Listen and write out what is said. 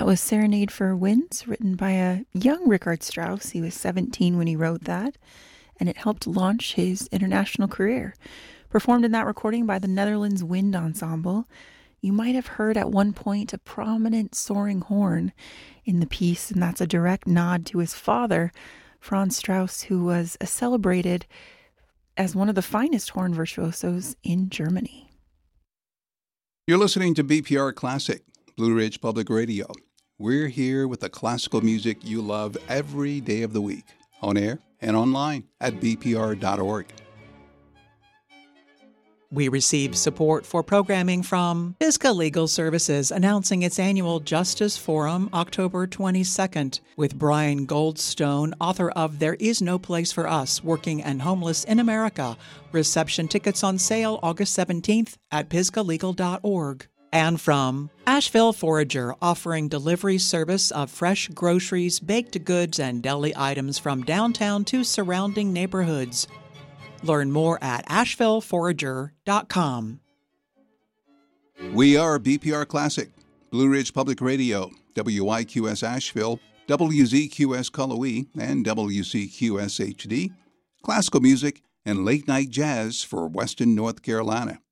That was Serenade for Winds, written by a young Richard Strauss. He was 17 when he wrote that, and it helped launch his international career. Performed in that recording by the Netherlands Wind Ensemble. You might have heard at one point a prominent soaring horn in the piece, and that's a direct nod to his father, Franz Strauss, who was celebrated as one of the finest horn virtuosos in Germany. You're listening to BPR Classic, Blue Ridge Public Radio. We're here with the classical music you love every day of the week, on air and online at bpr.org. We received support for programming from Pisgah Legal Services, announcing its annual Justice Forum October 22nd with Brian Goldstone, author of There Is No Place for Us, Working and Homeless in America. Reception tickets on sale August 17th at pisgahlegal.org. And from Asheville Forager, offering delivery service of fresh groceries, baked goods, and deli items from downtown to surrounding neighborhoods. Learn more at ashevilleforager.com. We are BPR Classic, Blue Ridge Public Radio, WIQS Asheville, WZQS Cullowhee, and WCQS HD, classical music and late-night jazz for Western North Carolina.